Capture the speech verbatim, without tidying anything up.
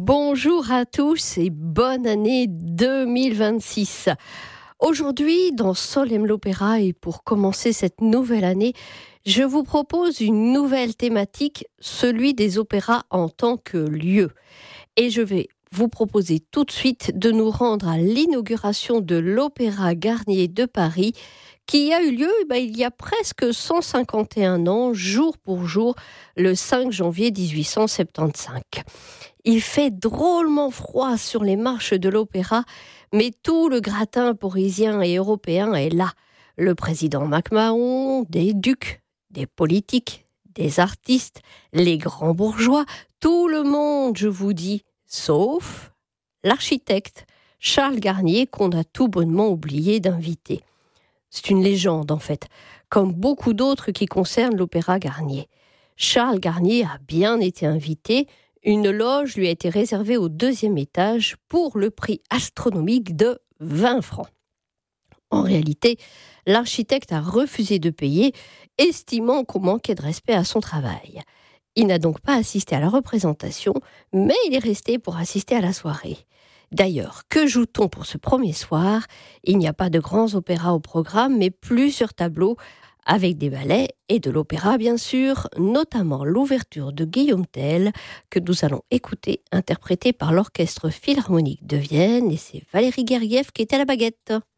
Bonjour à tous et bonne année deux mille vingt-six. Aujourd'hui, dans Solem l'Opéra, et pour commencer cette nouvelle année, je vous propose une nouvelle thématique, celui des opéras en tant que lieu. Et je vais vous proposer tout de suite de nous rendre à l'inauguration de l'Opéra Garnier de Paris, qui a eu lieu eh ben, il y a presque cent cinquante et un ans, jour pour jour, le cinq janvier dix-huit cent soixante-quinze. Il fait drôlement froid sur les marches de l'opéra, mais tout le gratin parisien et européen est là. Le président MacMahon, des ducs, des politiques, des artistes, les grands bourgeois, tout le monde, je vous dis, sauf l'architecte Charles Garnier, qu'on a tout bonnement oublié d'inviter. C'est une légende, en fait, comme beaucoup d'autres qui concernent l'Opéra Garnier. Charles Garnier a bien été invité. Une loge lui a été réservée au deuxième étage pour le prix astronomique de vingt francs. En réalité, l'architecte a refusé de payer, estimant qu'on manquait de respect à son travail. Il n'a donc pas assisté à la représentation, mais il est resté pour assister à la soirée. D'ailleurs, que joue-t-on pour ce premier soir ? Il n'y a pas de grands opéras au programme, mais plusieurs tableaux avec des ballets et de l'opéra, bien sûr, notamment l'ouverture de Guillaume Tell, que nous allons écouter, interprétée par l'Orchestre Philharmonique de Vienne, et c'est Valérie Gergiev qui est à la baguette.